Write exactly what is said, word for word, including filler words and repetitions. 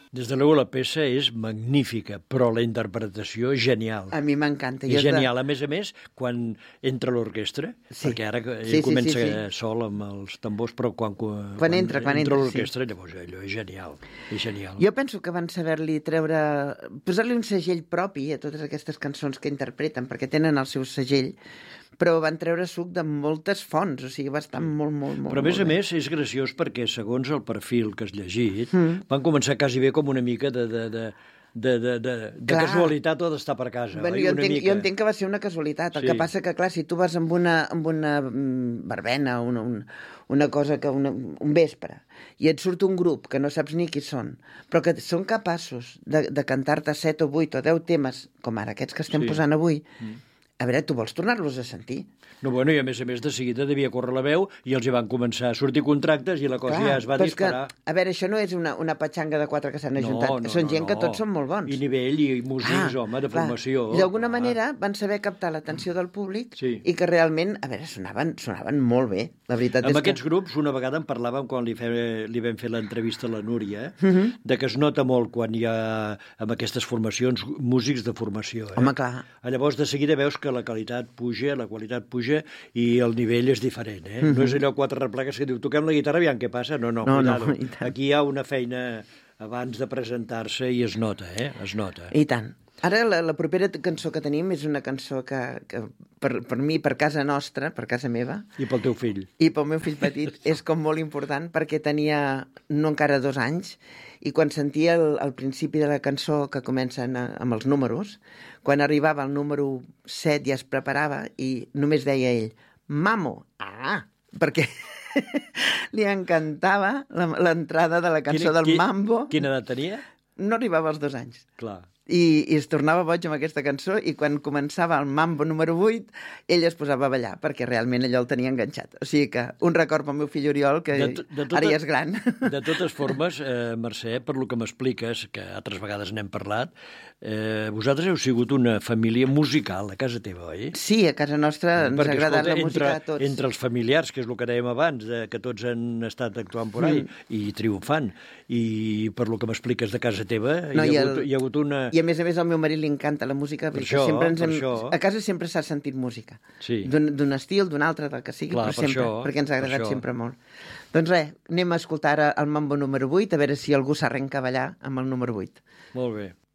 Des de luego la peça és magnífica, però la interpretació genial. A mi m'encanta. És genial. De... A més a més, quan entra l'orquestra, sí. perquè ara ell sí, sí, comença sí, sí. sol amb els tambors, però quan, quan, quan entra, quan entra entra, l'orquestra, sí. llavors allò és genial. És genial. Jo penso que van saber-li treure... posar-li un segell propi a totes aquestes cançons que interpreten, perquè tenen el seu segell, però van treure suc de moltes fonts, o sigui, va estar molt, molt, molt... Però a més molt a bé. més és graciós perquè, segons el perfil que has llegit, mm. van començar quasi bé com una mica de... de, de de, de, de, de casualitat o d'estar per casa. Bueno, oi? jo, una entenc, mica... jo entenc que va ser una casualitat. El sí. que passa que, clar, si tu vas amb una, amb una verbena, una, una, una cosa que... Una, un vespre, i et surt un grup que no saps ni qui són, però que són capaços de, de cantar-te set o vuit o deu temes, com ara aquests que estem sí. posant avui, mm. a veure, tu vols tornar-los a sentir? No, bueno, i a més a més de seguida devia córrer la veu i els hi van començar a sortir contractes i la cosa Clar, ja es va disparar. Que, a veure, això no és una, una patxanga de quatre que s'han ajuntat. No, no, són no, gent no. que tots són molt bons. I nivell, i músics, ah, home, de clar. formació. I d'alguna ah. manera van saber captar l'atenció del públic sí. i que realment, a veure, sonaven, sonaven molt bé. La veritat amb és aquests que... grups, una vegada en parlàvem quan li, fe, li vam fer l'entrevista a la Núria, eh? uh -huh. de que es nota molt quan hi ha, amb aquestes formacions, músics de formació. Eh? Home, clar. Llavors, de seguida veus que la qualitat puja, la qualitat puja i el nivell és diferent. Eh? Uh -huh. No és allò quatre replegues que diu, toquem la guitarra, aviam què passa. No, no, no, cuidado. no Aquí hi ha una feina abans de presentar-se i es nota, eh? Es nota. I tant. Ara la, la propera cançó que tenim és una cançó que, que per, per mi, per casa nostra, per casa meva... I pel teu fill. I pel meu fill petit, és com molt important perquè tenia no encara dos anys i quan sentia el, el principi de la cançó que comencen a, amb els números, quan arribava al número set ja es preparava i només deia ell Mamo, ah, perquè li encantava l'entrada de la cançó quina, del qui, mambo. Quina edat tenia? No arribava als dos anys. Clar. I, i es tornava boig amb aquesta cançó i quan començava el mambo número vuit ell es posava a ballar perquè realment allò el tenia enganxat. O sigui que un record pel meu fill Oriol que de, de tota, ara ja és gran. De totes formes, eh, Mercè, per lo que m'expliques, que altres vegades n'hem parlat, eh, vosaltres heu sigut una família musical a casa teva, oi? Sí, a casa nostra ens perquè, ha agradat escolta, la música entre, a tots. Entre els familiars, que és el que dèiem abans, de, que tots han estat actuant por ahí mm. i triomfant, i per lo que m'expliques de casa teva, no, hi, ha hagut, el... hi ha hagut una... I a més a més al meu marit li encanta la música, per perquè això, sempre ens hem... això... a casa sempre s'ha sentit música. Sí. D'un estil, d'un altre, del que sigui, Clar, però per sempre, això, perquè ens ha agradat això. sempre molt. Doncs res, anem a escoltar ara el mambo número vuit, a veure si algú s'arrenca a ballar amb el número vuit. Molt bé.